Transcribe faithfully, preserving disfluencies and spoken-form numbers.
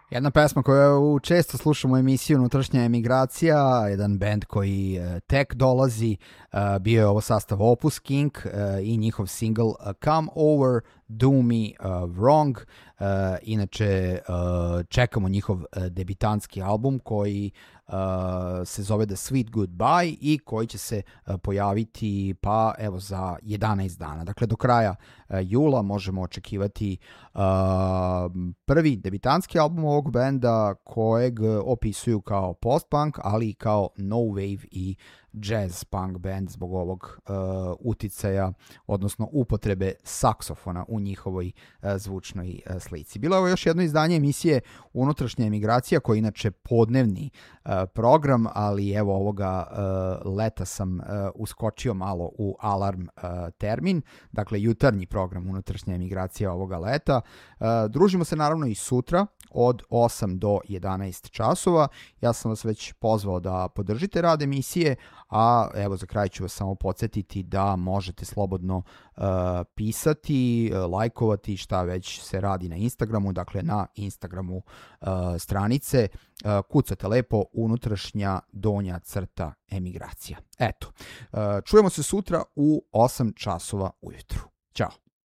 Jedna pesma koju često slušamo u emisiji Unutrašnja emigracija, jedan band koji tek dolazi, bio je ovo sastav Opus King i njihov single Come Over, Do Me Wrong. Inače, čekamo njihov debitanski album koji se zove The Sweet Goodbye i koji će se pojaviti pa evo za jedanaest dana. Dakle, do kraja jula možemo očekivati prvi debitanski album ovog benda kojeg opisuju kao post-punk, ali i kao no wave i jazz punk band zbog ovog uh, uticaja, odnosno upotrebe saksofona u njihovoj uh, zvučnoj uh, slici. Bilo je ovo još jedno izdanje emisije Unutrašnja emigracija, koji je inače podnevni uh, program, ali evo ovoga uh, leta sam uh, uskočio malo u alarm uh, termin, dakle jutarnji program Unutrašnja emigracija ovoga leta. Uh, družimo se naravno i sutra od osam do jedanaest časova. Ja sam vas već pozvao da podržite rad emisije, a evo za kraj ću vas samo podsjetiti da možete slobodno uh, pisati, uh, lajkovati šta već se radi na Instagramu, dakle na Instagramu uh, stranice, uh, kucate lepo unutrašnja donja crta emigracija. Eto, uh, čujemo se sutra u osam časova ujutru. Ćao!